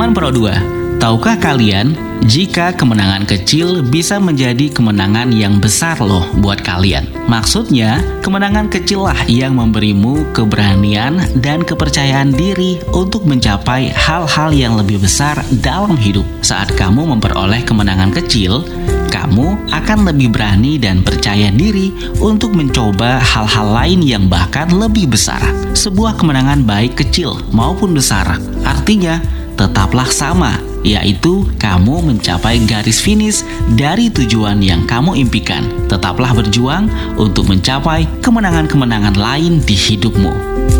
Teman Pro 2, tahukah kalian jika kemenangan kecil bisa menjadi kemenangan yang besar loh buat kalian? Maksudnya, kemenangan kecil lah yang memberimu keberanian dan kepercayaan diri untuk mencapai hal-hal yang lebih besar dalam hidup. Saat kamu memperoleh kemenangan kecil, kamu akan lebih berani dan percaya diri untuk mencoba hal-hal lain yang bahkan lebih besar. Sebuah kemenangan baik kecil maupun besar, artinya tetaplah sama, yaitu kamu mencapai garis finish dari tujuan yang kamu impikan. Tetaplah berjuang untuk mencapai kemenangan-kemenangan lain di hidupmu.